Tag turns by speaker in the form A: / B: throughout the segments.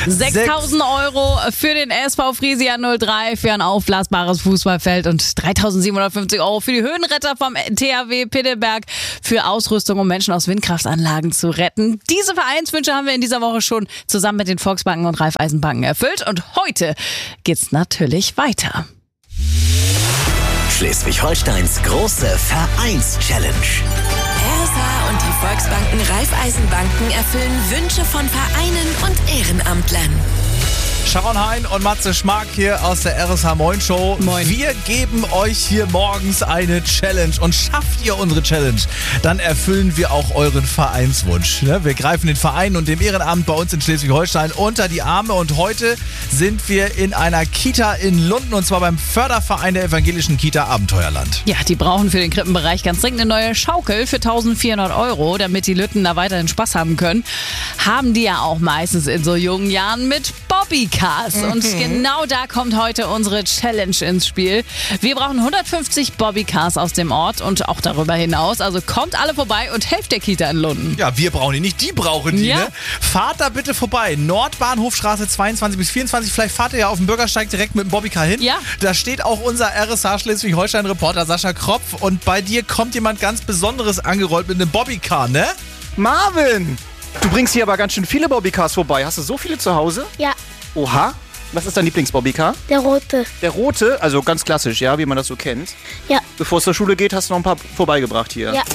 A: 6.000 Euro für den SV Friesia 03 für ein aufblasbares Fußballfeld und 3.750 Euro für die Höhenretter vom THW Pittelberg für Ausrüstung, um Menschen aus Windkraftanlagen zu retten. Diese Vereinswünsche haben wir in dieser Woche schon zusammen mit den Volksbanken und Raiffeisenbanken erfüllt und heute geht's natürlich weiter.
B: Schleswig-Holsteins große Vereins-Challenge.
C: RSH und die Volksbanken Raiffeisenbanken erfüllen Wünsche von Vereinen und Ehrenamtlern.
D: Sharon Hein und Matze Schmark hier aus der RSH Moin Show.
A: Moin.
D: Wir geben euch hier morgens eine Challenge und schafft ihr unsere Challenge, dann erfüllen wir auch euren Vereinswunsch. Wir greifen den Verein und dem Ehrenamt bei uns in Schleswig-Holstein unter die Arme und heute sind wir in einer Kita in Lunden und zwar beim Förderverein der evangelischen Kita Abenteuerland.
A: Ja, die brauchen für den Krippenbereich ganz dringend eine neue Schaukel für 1.400 Euro, damit die Lütten da weiterhin Spaß haben können. Haben die ja auch meistens in so jungen Jahren mit Bobbycars. Und genau da kommt heute unsere Challenge ins Spiel. Wir brauchen 150 Bobbycars aus dem Ort und auch darüber hinaus. Also kommt alle vorbei und helft der Kita in Lunden.
D: Ja, wir brauchen die nicht, die brauchen die,
A: Ja.
D: ne? Fahrt da bitte vorbei. Nordbahnhofstraße 22 bis 24. Vielleicht fahrt ihr ja auf dem Bürgersteig direkt mit dem Bobbycar hin.
A: Ja.
D: Da steht auch unser RSH Schleswig-Holstein-Reporter Sascha Kropf. Und bei dir kommt jemand ganz Besonderes angerollt mit einem Bobbycar, ne?
E: Marvin! Du bringst hier aber ganz schön viele Bobbycars vorbei. Hast du so viele zu Hause?
F: Ja,
E: Oha. Was ist dein Lieblings-Bobbycar?
F: der rote.
E: Der rote, also ganz klassisch, ja, wie man das so kennt.
F: Ja,
E: Bevor es zur Schule geht, hast du noch ein paar vorbeigebracht hier.
F: ja.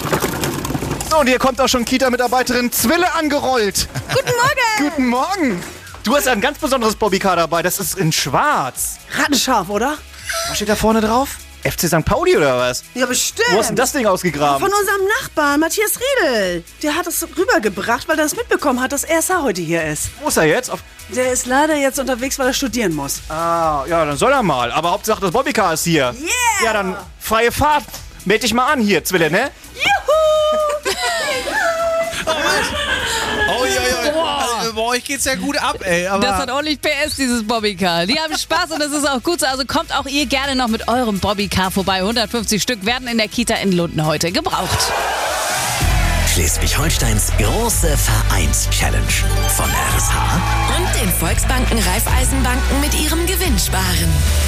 E: So, und hier kommt auch schon Kita-Mitarbeiterin Zwille angerollt.
F: Guten Morgen!
E: Guten Morgen. Du hast ein ganz besonderes Bobbycar dabei. Das ist in schwarz.
G: Rattenscharf, oder?
E: Was steht da vorne drauf? FC St. Pauli oder was?
G: Ja, bestimmt.
E: Wo hast du denn das Ding ausgegraben?
G: Von unserem Nachbarn, Matthias Riedel. Der hat es rübergebracht, weil er es mitbekommen hat, dass RSH heute hier ist.
E: Wo ist er jetzt?
G: Der ist leider jetzt unterwegs, weil er studieren muss.
E: Ah, ja, dann soll er mal. Aber Hauptsache das Bobbycar ist hier.
G: Yeah!
E: Ja, dann freie Fahrt. Meld dich mal an hier, Zwille, ne?
D: Oh, also, bei euch geht's ja gut ab, ey. Aber
A: Das hat ordentlich PS, dieses Bobbycar. Die haben Spaß und das ist auch gut so. Also kommt auch ihr gerne noch mit eurem Bobbycar vorbei. 150 Stück werden in der Kita in Lunden heute gebraucht.
B: Schleswig-Holsteins große Vereins-Challenge. Von RSH
C: Und den Volksbanken Raiffeisenbanken mit ihrem Gewinnsparen.